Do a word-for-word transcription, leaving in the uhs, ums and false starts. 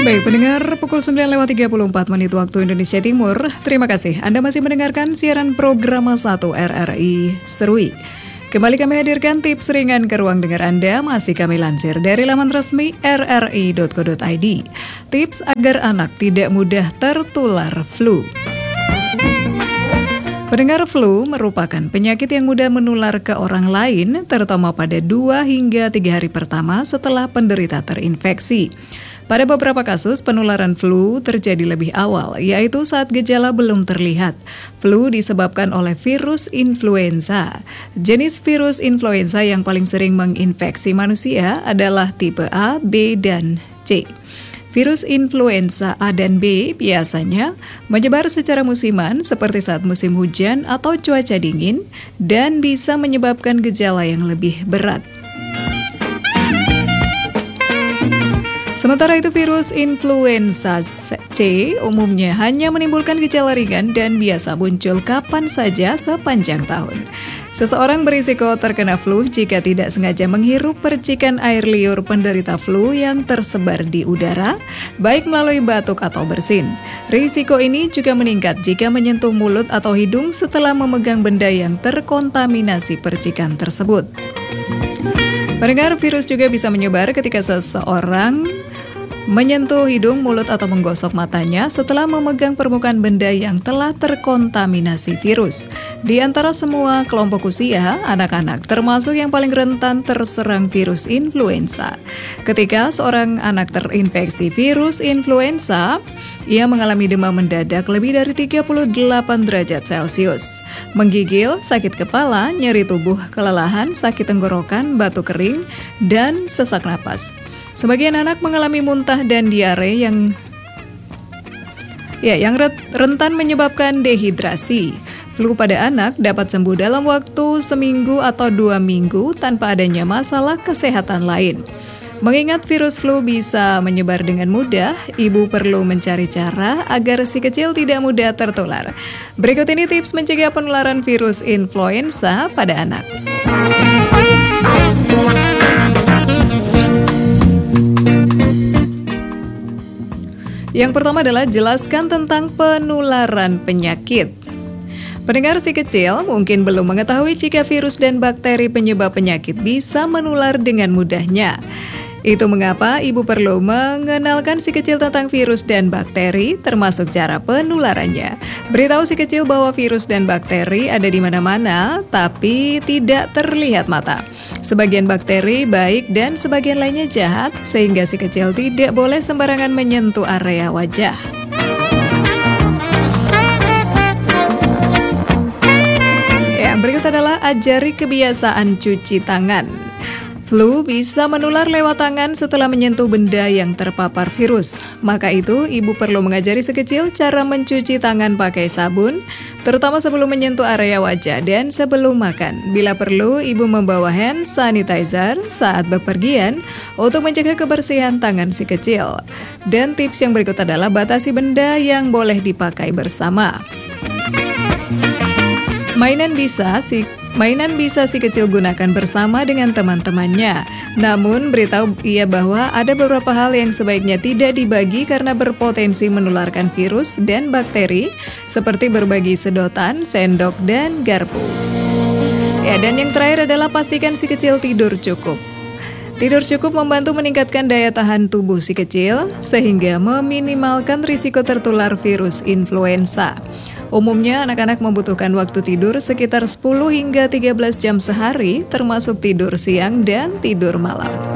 Baik, pendengar, pukul sembilan lewat tiga puluh empat menit waktu Indonesia Timur. Terima kasih Anda masih mendengarkan siaran program satu R R I Serui. Kembali kami hadirkan tips ringan ke ruang dengar Anda, masih kami lansir dari laman resmi r r i dot co dot i d. Tips agar anak tidak mudah tertular flu. Pendengar, flu merupakan penyakit yang mudah menular ke orang lain, terutama pada dua hingga tiga hari pertama setelah penderita terinfeksi. Pada beberapa kasus, penularan flu terjadi lebih awal, yaitu saat gejala belum terlihat. Flu disebabkan oleh virus influenza. Jenis virus influenza yang paling sering menginfeksi manusia adalah tipe A, B, dan C. Virus influenza A dan B biasanya menyebar secara musiman seperti saat musim hujan atau cuaca dingin dan bisa menyebabkan gejala yang lebih berat. Sementara itu, virus influenza C umumnya hanya menimbulkan gejala ringan dan biasa muncul kapan saja sepanjang tahun. Seseorang berisiko terkena flu jika tidak sengaja menghirup percikan air liur penderita flu yang tersebar di udara, baik melalui batuk atau bersin. Risiko ini juga meningkat jika menyentuh mulut atau hidung setelah memegang benda yang terkontaminasi percikan tersebut. Pendengar, virus juga bisa menyebar ketika seseorang menyentuh hidung, mulut, atau menggosok matanya setelah memegang permukaan benda yang telah terkontaminasi virus. Di antara semua kelompok usia, anak-anak termasuk yang paling rentan terserang virus influenza. Ketika seorang anak terinfeksi virus influenza, ia mengalami demam mendadak lebih dari tiga puluh delapan derajat Celcius, menggigil, sakit kepala, nyeri tubuh, kelelahan, sakit tenggorokan, batuk kering, dan sesak napas. Sebagian anak mengalami muntah dan diare yang ya yang rentan menyebabkan dehidrasi. Flu pada anak dapat sembuh dalam waktu seminggu atau dua minggu tanpa adanya masalah kesehatan lain. Mengingat virus flu bisa menyebar dengan mudah, ibu perlu mencari cara agar si kecil tidak mudah tertular. Berikut ini tips mencegah penularan virus influenza pada anak. Yang pertama adalah jelaskan tentang penularan penyakit. Pendengar, si kecil mungkin belum mengetahui jika virus dan bakteri penyebab penyakit bisa menular dengan mudahnya. Itu mengapa ibu perlu mengenalkan si kecil tentang virus dan bakteri, termasuk cara penularannya. Beritahu si kecil bahwa virus dan bakteri ada di mana-mana, tapi tidak terlihat mata. Sebagian bakteri baik dan sebagian lainnya jahat, sehingga si kecil tidak boleh sembarangan menyentuh area wajah. Ya, berikut adalah ajari kebiasaan cuci tangan. Flu bisa menular lewat tangan setelah menyentuh benda yang terpapar virus. Maka itu, ibu perlu mengajari si kecil cara mencuci tangan pakai sabun, terutama sebelum menyentuh area wajah dan sebelum makan. Bila perlu, ibu membawa hand sanitizer saat bepergian untuk mencegah kebersihan tangan si kecil. Dan tips yang berikut adalah batasi benda yang boleh dipakai bersama. Mainan bisa si Mainan bisa si kecil gunakan bersama dengan teman-temannya. Namun, beritahu ia bahwa ada beberapa hal yang sebaiknya tidak dibagi karena berpotensi menularkan virus dan bakteri, seperti berbagi sedotan, sendok, dan garpu. Ya, dan yang terakhir adalah pastikan si kecil tidur cukup. Tidur cukup membantu meningkatkan daya tahan tubuh si kecil, sehingga meminimalkan risiko tertular virus influenza. Umumnya, anak-anak membutuhkan waktu tidur sekitar sepuluh hingga tiga belas jam sehari, termasuk tidur siang dan tidur malam.